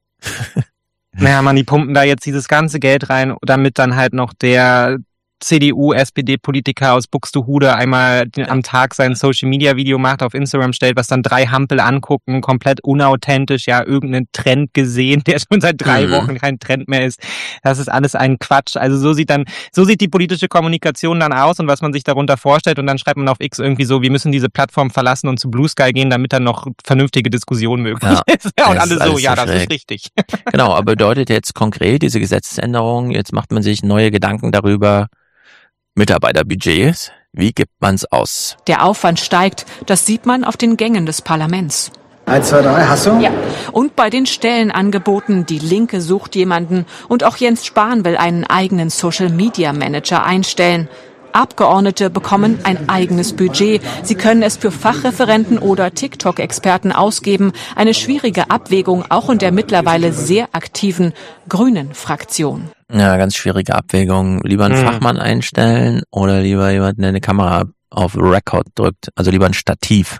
[SPEAKER 1] Naja, man, die pumpen da jetzt dieses ganze Geld rein, damit dann halt noch der C D U, S P D-Politiker aus Buxtehude einmal am Tag sein Social-Media-Video macht, auf Instagram stellt, was dann drei Hampel angucken, komplett unauthentisch, ja, irgendeinen Trend gesehen, der schon seit drei mhm. Wochen kein Trend mehr ist. Das ist alles ein Quatsch. Also so sieht dann, so sieht die politische Kommunikation dann aus und was man sich darunter vorstellt und dann schreibt man auf X irgendwie so, wir müssen diese Plattform verlassen und zu Blue Sky gehen, damit dann noch vernünftige Diskussion möglich
[SPEAKER 2] ja,
[SPEAKER 1] ist. Ja, und alle so,
[SPEAKER 2] so,
[SPEAKER 1] ja,
[SPEAKER 2] so
[SPEAKER 1] das ist richtig.
[SPEAKER 2] Genau, aber bedeutet jetzt konkret diese Gesetzesänderung, jetzt macht man sich neue Gedanken darüber, Mitarbeiterbudgets, wie gibt man's aus?
[SPEAKER 13] Der Aufwand steigt, das sieht man auf den Gängen des Parlaments.
[SPEAKER 14] Eins, zwei, drei, hast du?
[SPEAKER 13] Ja. Und bei den Stellenangeboten, die Linke sucht jemanden und auch Jens Spahn will einen eigenen Social-Media-Manager einstellen. Abgeordnete bekommen ein eigenes Budget. Sie können es für Fachreferenten oder TikTok-Experten ausgeben. Eine schwierige Abwägung auch in der mittlerweile sehr aktiven Grünen-Fraktion.
[SPEAKER 2] Ja, ganz schwierige Abwägung. Lieber einen hm. Fachmann einstellen oder lieber jemanden, der eine Kamera auf Record drückt. Also lieber ein Stativ.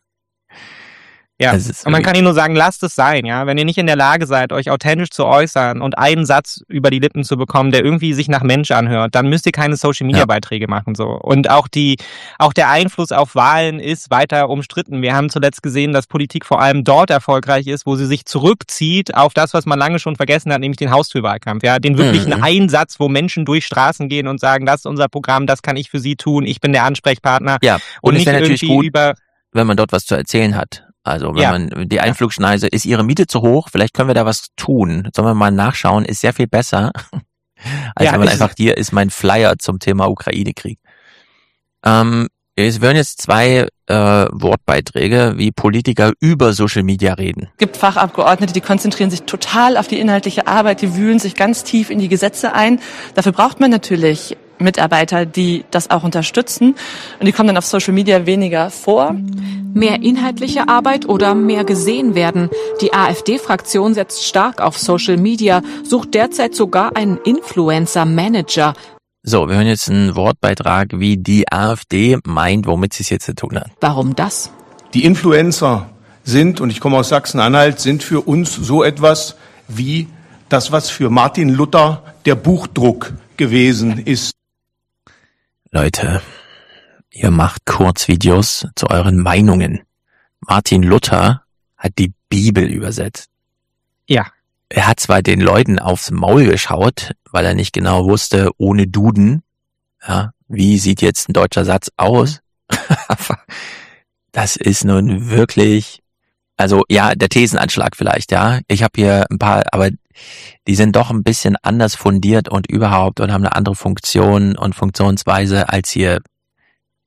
[SPEAKER 1] Ja, und man kann Ihnen nur sagen, lasst es sein, ja. Wenn ihr nicht in der Lage seid, euch authentisch zu äußern und einen Satz über die Lippen zu bekommen, der irgendwie sich nach Mensch anhört, dann müsst ihr keine Social-Media-Beiträge ja. machen, so. Und auch die, auch der Einfluss auf Wahlen ist weiter umstritten. Wir haben zuletzt gesehen, dass Politik vor allem dort erfolgreich ist, wo sie sich zurückzieht auf das, was man lange schon vergessen hat, nämlich den Haustürwahlkampf, ja. Den wirklichen mhm. Einsatz, wo Menschen durch Straßen gehen und sagen, das ist unser Programm, das kann ich für Sie tun, ich bin der Ansprechpartner.
[SPEAKER 2] Ja, und, und nicht natürlich
[SPEAKER 1] irgendwie
[SPEAKER 2] gut,
[SPEAKER 1] über,
[SPEAKER 2] wenn man dort was zu erzählen hat. Also wenn
[SPEAKER 1] ja.
[SPEAKER 2] man die Einflugschneise, ist Ihre Miete zu hoch? Vielleicht können wir da was tun. Sollen wir mal nachschauen? Ist sehr viel besser, als ja, wenn man einfach, hier ist mein Flyer zum Thema Ukraine-Krieg. Ähm, es werden jetzt zwei äh, Wortbeiträge, wie Politiker über Social Media reden.
[SPEAKER 19] Es gibt Fachabgeordnete, die konzentrieren sich total auf die inhaltliche Arbeit, die wühlen sich ganz tief in die Gesetze ein. Dafür braucht man natürlich Mitarbeiter, die das auch unterstützen. Und die kommen dann auf Social Media weniger vor.
[SPEAKER 13] Mehr inhaltliche Arbeit oder mehr gesehen werden. Die AfD-Fraktion setzt stark auf Social Media, sucht derzeit sogar einen Influencer-Manager.
[SPEAKER 2] So, wir hören jetzt einen Wortbeitrag, wie die AfD meint, womit sie es jetzt zu tun hat.
[SPEAKER 13] Warum das?
[SPEAKER 20] Die Influencer sind, und ich komme aus Sachsen-Anhalt, sind für uns so etwas wie das, was für Martin Luther der Buchdruck gewesen ist.
[SPEAKER 2] Leute, ihr macht Kurzvideos zu euren Meinungen. Martin Luther hat die Bibel übersetzt.
[SPEAKER 1] Ja.
[SPEAKER 2] Er hat zwar den Leuten aufs Maul geschaut, weil er nicht genau wusste, ohne Duden, ja, wie sieht jetzt ein deutscher Satz aus? Aber das ist nun wirklich, also ja, der Thesenanschlag vielleicht, ja. Ich habe hier ein paar, aber die sind doch ein bisschen anders fundiert und überhaupt und haben eine andere Funktion und Funktionsweise als hier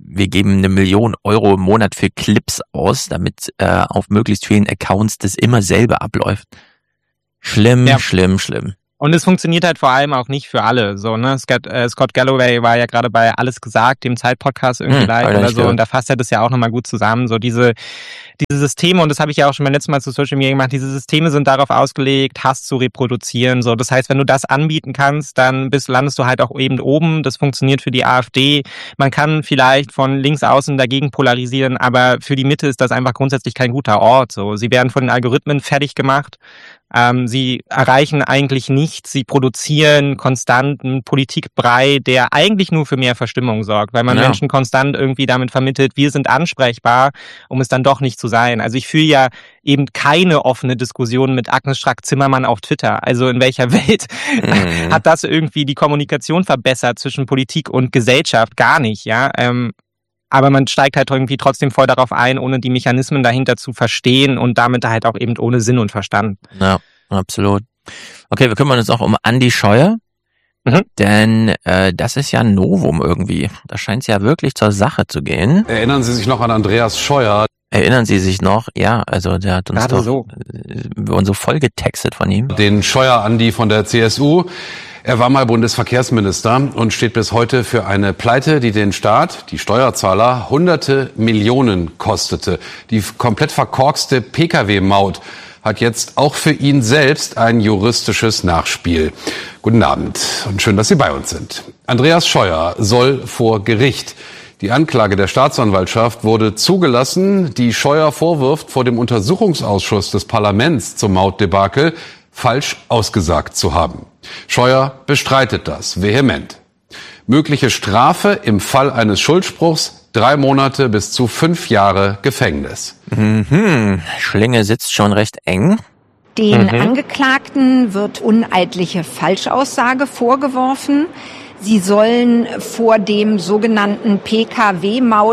[SPEAKER 2] wir geben eine Million Euro im Monat für Clips aus, damit äh, auf möglichst vielen Accounts das immer selber abläuft. Schlimm, ja. schlimm, schlimm.
[SPEAKER 1] Und es funktioniert halt vor allem auch nicht für alle. So, ne? Scott, äh, Scott Galloway war ja gerade bei Alles gesagt, dem Zeit-Podcast irgendwie hm, live oder so. Gehört. Und da fasst er das ja auch nochmal gut zusammen. So diese diese Systeme, und das habe ich ja auch schon beim letzten Mal zu Social Media gemacht, diese Systeme sind darauf ausgelegt, Hass zu reproduzieren. So, das heißt, wenn du das anbieten kannst, dann bist, landest du halt auch eben oben. Das funktioniert für die AfD. Man kann vielleicht von links außen dagegen polarisieren, aber für die Mitte ist das einfach grundsätzlich kein guter Ort. So, sie werden von den Algorithmen fertig gemacht. Ähm, sie erreichen eigentlich nichts, sie produzieren konstanten Politikbrei, der eigentlich nur für mehr Verstimmung sorgt, weil man ja. Menschen konstant irgendwie damit vermittelt, wir sind ansprechbar, um es dann doch nicht zu sein. Also ich fühle ja eben keine offene Diskussion mit Agnes Strack-Zimmermann auf Twitter. Also in welcher Welt mhm. hat das irgendwie die Kommunikation verbessert zwischen Politik und Gesellschaft? Gar nicht, ja. Ähm, Aber man steigt halt irgendwie trotzdem voll darauf ein, ohne die Mechanismen dahinter zu verstehen und damit halt auch eben ohne Sinn und Verstand.
[SPEAKER 2] Ja, absolut. Okay, wir kümmern uns auch um Andi Scheuer, mhm. denn äh, das ist ja ein Novum irgendwie. Da scheint es ja wirklich zur Sache zu gehen.
[SPEAKER 3] Erinnern Sie sich noch an Andreas Scheuer?
[SPEAKER 2] Erinnern Sie sich noch? Ja, also der hat uns
[SPEAKER 1] Gerade
[SPEAKER 2] doch
[SPEAKER 1] so.
[SPEAKER 2] wir wurden so voll getextet von ihm.
[SPEAKER 3] Den Scheuer Andi von der C S U. Er war mal Bundesverkehrsminister und steht bis heute für eine Pleite, die den Staat, die Steuerzahler, hunderte Millionen kostete. Die komplett verkorkste P K W-Maut hat jetzt auch für ihn selbst ein juristisches Nachspiel. Guten Abend und schön, dass Sie bei uns sind. Andreas Scheuer soll vor Gericht. Die Anklage der Staatsanwaltschaft wurde zugelassen, die Scheuer vorwirft, vor dem Untersuchungsausschuss des Parlaments zum Mautdebakel falsch ausgesagt zu haben. Scheuer bestreitet das vehement. Mögliche Strafe im Fall eines Schuldspruchs, drei Monate bis zu fünf Jahre Gefängnis.
[SPEAKER 2] Mhm. Schlinge sitzt schon recht eng.
[SPEAKER 21] Den mhm. Angeklagten wird uneidliche Falschaussage vorgeworfen. Sie sollen vor dem sogenannten P K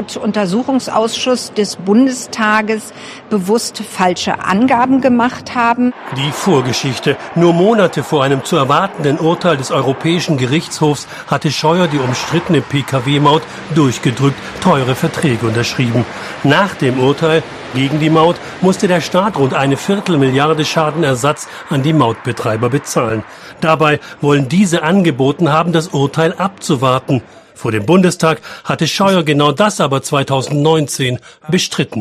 [SPEAKER 21] W-Maut-Untersuchungsausschuss des Bundestages bewusst falsche Angaben gemacht haben.
[SPEAKER 22] Die Vorgeschichte. Nur Monate vor einem zu erwartenden Urteil des Europäischen Gerichtshofs hatte Scheuer die umstrittene P K W-Maut durchgedrückt, teure Verträge unterschrieben. Nach dem Urteil gegen die Maut musste der Staat rund eine Viertelmilliarde Schadenersatz an die Mautbetreiber bezahlen. Dabei wollen diese angeboten haben, das Urteil abzuwarten. Vor dem Bundestag hatte Scheuer genau das aber zweitausendneunzehn bestritten.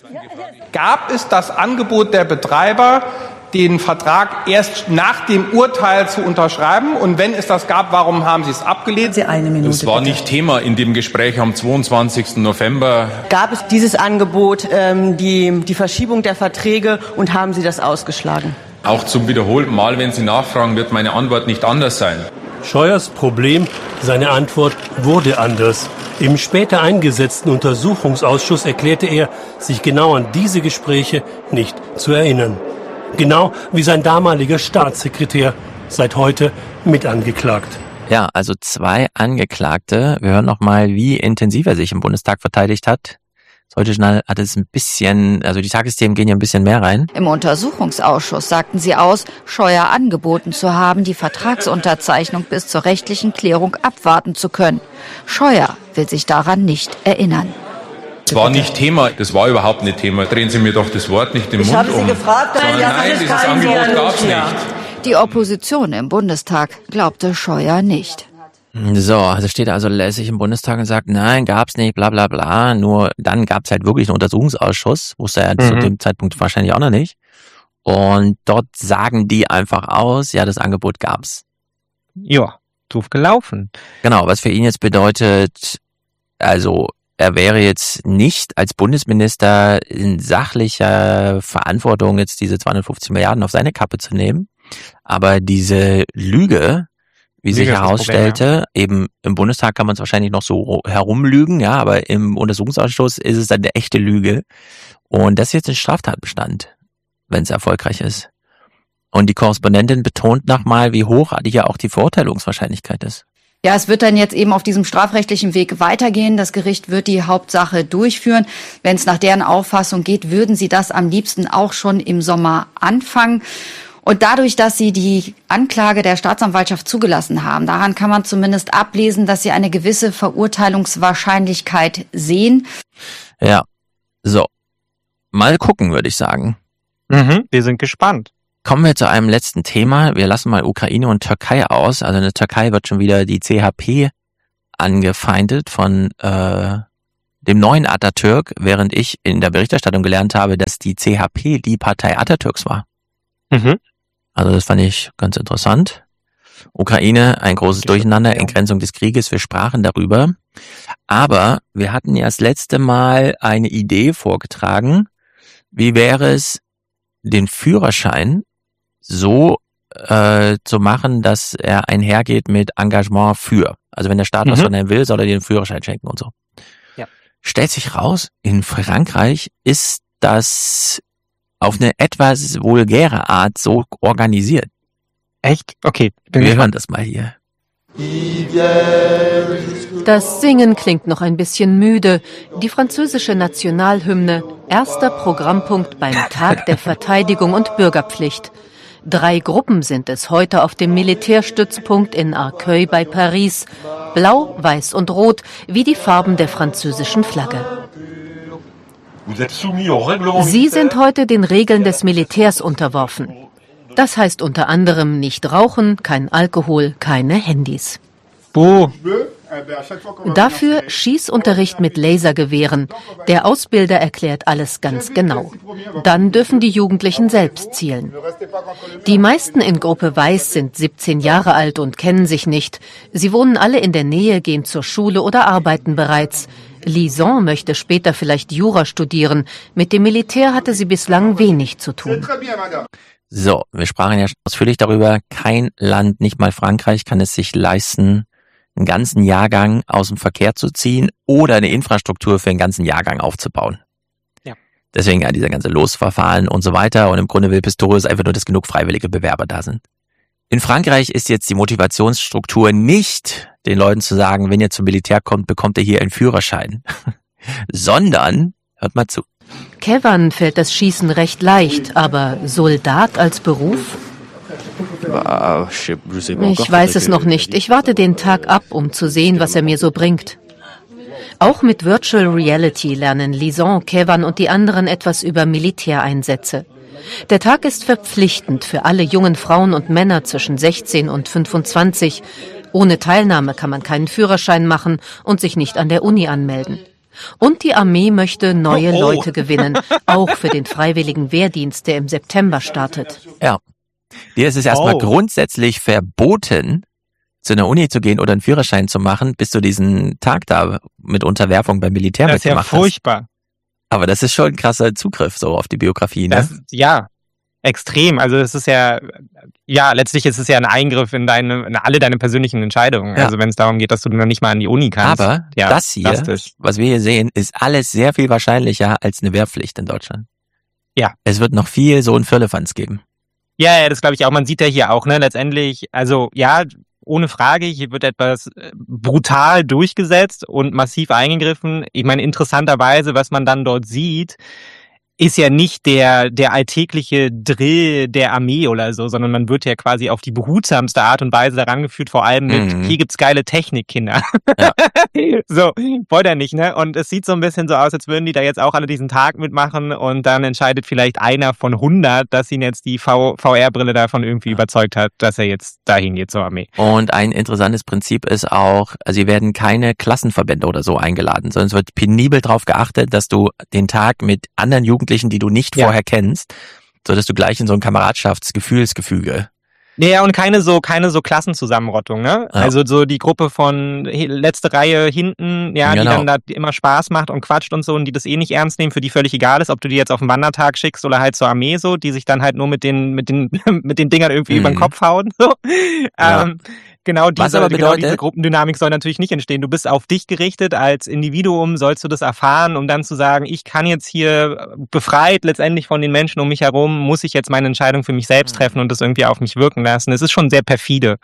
[SPEAKER 14] Gab es das Angebot der Betreiber, den Vertrag erst nach dem Urteil zu unterschreiben? Und wenn es das gab, warum haben Sie es abgelehnt?
[SPEAKER 23] Sie eine Minute, es war bitte. Nicht Thema in dem Gespräch am zweiundzwanzigsten November.
[SPEAKER 24] Gab es dieses Angebot, ähm, die, die Verschiebung der Verträge, und haben Sie das ausgeschlagen?
[SPEAKER 23] Auch zum wiederholten Mal, wenn Sie nachfragen, wird meine Antwort nicht anders sein.
[SPEAKER 22] Scheuers Problem, seine Antwort wurde anders. Im später eingesetzten Untersuchungsausschuss erklärte er, sich genau an diese Gespräche nicht zu erinnern. Genau wie sein damaliger Staatssekretär, seit heute mit angeklagt.
[SPEAKER 2] Ja, also zwei Angeklagte. Wir hören nochmal, wie intensiv er sich im Bundestag verteidigt hat. Heute Journal hat es ein bisschen, also die Tagesthemen gehen ja ein bisschen mehr rein.
[SPEAKER 5] Im Untersuchungsausschuss sagten sie aus, Scheuer angeboten zu haben, die Vertragsunterzeichnung bis zur rechtlichen Klärung abwarten zu können. Scheuer will sich daran nicht erinnern.
[SPEAKER 23] Das war nicht Thema, das war überhaupt nicht Thema. Drehen Sie mir doch das Wort nicht im
[SPEAKER 24] ich
[SPEAKER 23] Mund um.
[SPEAKER 24] Ich habe Sie gefragt, nein,
[SPEAKER 23] Sondern, nein dieses Angebot gab es nicht.
[SPEAKER 5] Die Opposition im Bundestag glaubte Scheuer nicht.
[SPEAKER 2] So, also steht er also lässig im Bundestag und sagt, nein, gab's nicht, bla bla bla. Nur dann gab's halt wirklich einen Untersuchungsausschuss, wusste er mhm. zu dem Zeitpunkt wahrscheinlich auch noch nicht. Und dort sagen die einfach aus, ja, das Angebot gab's.
[SPEAKER 1] Ja, doof gelaufen.
[SPEAKER 2] Genau, was für ihn jetzt bedeutet, also er wäre jetzt nicht als Bundesminister in sachlicher Verantwortung, jetzt diese zweihundertfünfzig Milliarden auf seine Kappe zu nehmen. Aber diese Lüge, wie sich herausstellte, Problem, ja. eben im Bundestag kann man es wahrscheinlich noch so herumlügen, ja, aber im Untersuchungsausschuss ist es dann eine echte Lüge. Und das ist jetzt ein Straftatbestand, wenn es erfolgreich ist. Und die Korrespondentin betont nochmal, wie hoch ja auch die Verurteilungswahrscheinlichkeit ist.
[SPEAKER 5] Ja, es wird dann jetzt eben auf diesem strafrechtlichen Weg weitergehen. Das Gericht wird die Hauptsache durchführen. Wenn es nach deren Auffassung geht, würden sie das am liebsten auch schon im Sommer anfangen.
[SPEAKER 4] Und dadurch, dass sie die Anklage der Staatsanwaltschaft zugelassen haben, daran kann man zumindest ablesen, dass sie eine gewisse Verurteilungswahrscheinlichkeit sehen.
[SPEAKER 2] Ja, so. Mal gucken, würde ich sagen.
[SPEAKER 1] Mhm, wir sind gespannt.
[SPEAKER 2] Kommen wir zu einem letzten Thema. Wir lassen mal Ukraine und Türkei aus. Also in der Türkei wird schon wieder die C H P angefeindet von äh, dem neuen Atatürk, während ich in der Berichterstattung gelernt habe, dass die C H P die Partei Atatürks war.
[SPEAKER 1] Mhm.
[SPEAKER 2] Also das fand ich ganz interessant. Ukraine, ein großes Durcheinander, Entgrenzung des Krieges, wir sprachen darüber. Aber wir hatten ja das letzte Mal eine Idee vorgetragen. Wie wäre es, den Führerschein so äh, zu machen, dass er einhergeht mit Engagement für. Also wenn der Staat mhm. was von einem will, soll er dir den Führerschein schenken und so.
[SPEAKER 1] Ja.
[SPEAKER 2] Stellt sich raus, in Frankreich ist das auf eine etwas vulgäre Art so organisiert.
[SPEAKER 1] Echt? Okay.
[SPEAKER 2] Wir hören das mal hier.
[SPEAKER 10] Das Singen klingt noch ein bisschen müde. Die französische Nationalhymne, erster Programmpunkt beim Tag der Verteidigung und Bürgerpflicht. Drei Gruppen sind es heute auf dem Militärstützpunkt in Arcueil bei Paris. Blau, Weiß und Rot, wie die Farben der französischen Flagge. Sie sind heute den Regeln des Militärs unterworfen. Das heißt unter anderem nicht rauchen, kein Alkohol, keine Handys.
[SPEAKER 1] Buh.
[SPEAKER 10] Dafür Schießunterricht mit Lasergewehren. Der Ausbilder erklärt alles ganz genau. Dann dürfen die Jugendlichen selbst zielen. Die meisten in Gruppe Weiß sind siebzehn Jahre alt und kennen sich nicht. Sie wohnen alle in der Nähe, gehen zur Schule oder arbeiten bereits. Lison möchte später vielleicht Jura studieren. Mit dem Militär hatte sie bislang wenig zu tun.
[SPEAKER 2] So, wir sprachen ja ausführlich darüber. Kein Land, nicht mal Frankreich, kann es sich leisten, einen ganzen Jahrgang aus dem Verkehr zu ziehen oder eine Infrastruktur für einen ganzen Jahrgang aufzubauen.
[SPEAKER 1] Ja.
[SPEAKER 2] Deswegen ja dieser ganze Losverfahren und so weiter. Und im Grunde will Pistorius einfach nur, dass genug freiwillige Bewerber da sind. In Frankreich ist jetzt die Motivationsstruktur nicht, den Leuten zu sagen, wenn ihr zum Militär kommt, bekommt ihr hier einen Führerschein. Sondern, hört mal zu.
[SPEAKER 10] Kevan fällt das Schießen recht leicht, aber Soldat als Beruf? Ich weiß es noch nicht. Ich warte den Tag ab, um zu sehen, was er mir so bringt. Auch mit Virtual Reality lernen Lison, Kevan und die anderen etwas über Militäreinsätze. Der Tag ist verpflichtend für alle jungen Frauen und Männer zwischen sechzehn und fünfundzwanzig. Ohne Teilnahme kann man keinen Führerschein machen und sich nicht an der Uni anmelden. Und die Armee möchte neue
[SPEAKER 2] Oh, oh.
[SPEAKER 10] Leute gewinnen, auch für den freiwilligen Wehrdienst, der im September startet.
[SPEAKER 2] Ja. Dir ist es erstmal
[SPEAKER 1] Oh.
[SPEAKER 2] grundsätzlich verboten, zu einer Uni zu gehen oder einen Führerschein zu machen, bis du diesen Tag da mit Unterwerfung beim Militär
[SPEAKER 1] Das ist ja
[SPEAKER 2] mitgemacht
[SPEAKER 1] furchtbar.
[SPEAKER 2] hast. Aber das ist schon ein krasser Zugriff so auf die Biografie, ne?
[SPEAKER 1] Das, ja, extrem. Also es ist ja, ja, letztlich ist es ja ein Eingriff in deine, in alle deine persönlichen Entscheidungen.
[SPEAKER 2] Ja.
[SPEAKER 1] Also wenn es darum geht, dass du noch nicht mal an die Uni kannst.
[SPEAKER 2] Aber
[SPEAKER 1] ja,
[SPEAKER 2] das hier,
[SPEAKER 1] drastisch.
[SPEAKER 2] was wir hier sehen, ist alles sehr viel wahrscheinlicher als eine Wehrpflicht in Deutschland.
[SPEAKER 1] Ja.
[SPEAKER 2] Es wird noch viel so ein Firlefanz geben.
[SPEAKER 1] Ja, ja, das glaube ich auch. Man sieht ja hier auch, ne, letztendlich, also ja, ohne Frage, hier wird etwas äh, brutal durchgesetzt und massiv eingegriffen. Ich meine, interessanterweise, was man dann dort sieht, ist ja nicht der der alltägliche Drill der Armee oder so, sondern man wird ja quasi auf die behutsamste Art und Weise daran geführt, vor allem mit,
[SPEAKER 2] Mhm.
[SPEAKER 1] hier gibt's geile Technik, Kinder.
[SPEAKER 2] Ja.
[SPEAKER 1] So, wollt ihr nicht, ne? Und es sieht so ein bisschen so aus, als würden die da jetzt auch alle diesen Tag mitmachen und dann entscheidet vielleicht einer von hundert, dass ihn jetzt die V R-Brille davon irgendwie überzeugt hat, dass er jetzt dahin geht zur Armee.
[SPEAKER 2] Und ein interessantes Prinzip ist auch, also hier werden keine Klassenverbände oder so eingeladen, sondern es wird penibel darauf geachtet, dass du den Tag mit anderen Jugendlichen, die du nicht
[SPEAKER 1] Ja.
[SPEAKER 2] vorher kennst, so dass du gleich in so ein Kameradschaftsgefühlsgefüge.
[SPEAKER 1] Ja, und keine so, keine so Klassenzusammenrottung, ne?
[SPEAKER 2] Ja.
[SPEAKER 1] Also so die Gruppe von he- letzte Reihe hinten, ja,
[SPEAKER 2] Genau.
[SPEAKER 1] die dann da immer Spaß macht und quatscht und so und die das eh nicht ernst nehmen, für die völlig egal ist, ob du die jetzt auf den Wandertag schickst oder halt zur Armee so, die sich dann halt nur mit den, mit den, mit den Dingern irgendwie
[SPEAKER 2] Mhm.
[SPEAKER 1] über den Kopf hauen, so.
[SPEAKER 2] Ja.
[SPEAKER 1] Ähm, genau
[SPEAKER 2] Was
[SPEAKER 1] diese,
[SPEAKER 2] aber
[SPEAKER 1] genau
[SPEAKER 2] bedeutet-
[SPEAKER 1] diese Gruppendynamik soll natürlich nicht entstehen. Du bist auf dich gerichtet, als Individuum sollst du das erfahren, um dann zu sagen, ich kann jetzt hier befreit letztendlich von den Menschen um mich herum, muss ich jetzt meine Entscheidung für mich selbst treffen und das irgendwie auf mich wirken lassen. Es ist schon sehr perfide.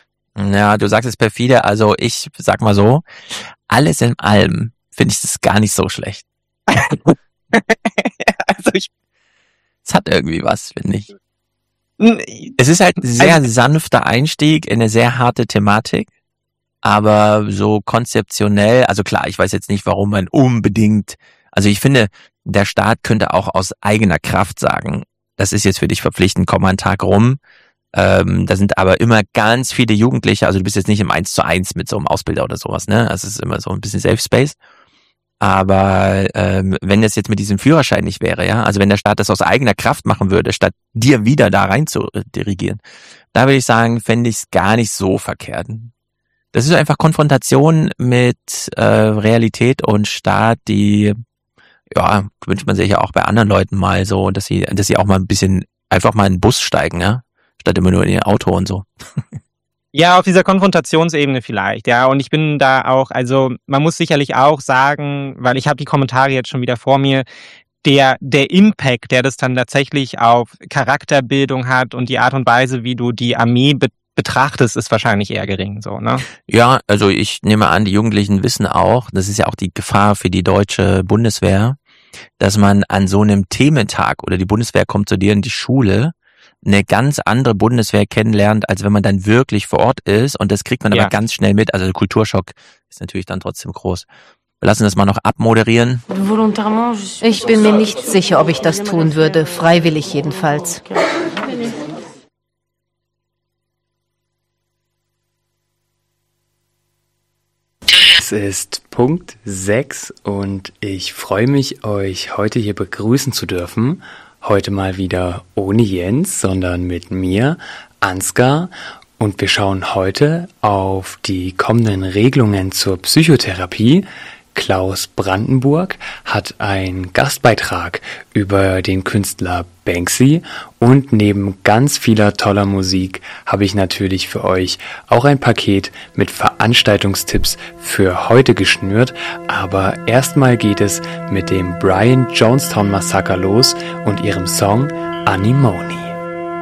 [SPEAKER 2] Ja, du sagst es perfide, also ich sag mal so, alles in allem finde ich das gar nicht so schlecht.
[SPEAKER 1] Also ich,
[SPEAKER 2] Es hat irgendwie was, finde ich. Es ist halt ein sehr sanfter Einstieg in eine sehr harte Thematik, aber so konzeptionell, also klar, ich weiß jetzt nicht, warum man unbedingt, also ich finde, der Staat könnte auch aus eigener Kraft sagen, das ist jetzt für dich verpflichtend, komm mal einen Tag rum. Ähm, da sind aber immer ganz viele Jugendliche, also du bist jetzt nicht im eins zu eins mit so einem Ausbilder oder sowas, ne? Das ist immer so ein bisschen Safe Space. Aber ähm, wenn das jetzt mit diesem Führerschein nicht wäre, ja, also wenn der Staat das aus eigener Kraft machen würde, statt dir wieder da rein zu dirigieren, da würde ich sagen, fände ich es gar nicht so verkehrt. Das ist einfach Konfrontation mit äh, Realität und Staat, die, ja, wünscht man sich ja auch bei anderen Leuten mal so, dass sie, dass sie auch mal ein bisschen einfach mal in den Bus steigen, ja, statt immer nur in ihr Auto und so.
[SPEAKER 1] Ja, auf dieser Konfrontationsebene vielleicht, ja. Und ich bin da auch, also man muss sicherlich auch sagen, weil ich habe die Kommentare jetzt schon wieder vor mir, der der Impact, der das dann tatsächlich auf Charakterbildung hat und die Art und Weise, wie du die Armee be- betrachtest, ist wahrscheinlich eher gering, so, ne?
[SPEAKER 2] Ja, also ich nehme an, die Jugendlichen wissen auch, das ist ja auch die Gefahr für die deutsche Bundeswehr, dass man an so einem Thementag oder die Bundeswehr kommt zu dir in die Schule, eine ganz andere Bundeswehr kennenlernt, als wenn man dann wirklich vor Ort ist. Und das kriegt man ja aber ganz schnell mit. Also der Kulturschock ist natürlich dann trotzdem groß. Wir lassen das mal noch abmoderieren.
[SPEAKER 10] Ich bin mir nicht sicher, ob ich das tun würde. Freiwillig jedenfalls.
[SPEAKER 6] Es ist Punkt sechs und ich freue mich, euch heute hier begrüßen zu dürfen. Heute mal wieder ohne Jens, sondern mit mir, Ansgar. Und wir schauen heute auf die kommenden Regelungen zur Psychotherapie. Klaus Brandenburg hat einen Gastbeitrag über den Künstler Banksy. Und neben ganz vieler toller Musik habe ich natürlich für euch auch ein Paket mit Veranstaltungstipps für heute geschnürt. Aber erstmal geht es mit dem Brian Jonestown Massacre los und ihrem Song Anemone.